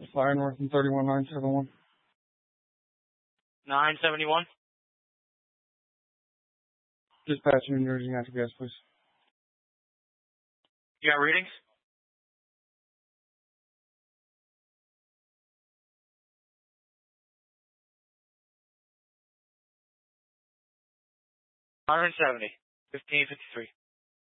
Fire North and 31971. 971. Dispatch New Jersey Natural Gas, please. You got readings? $170. 1553.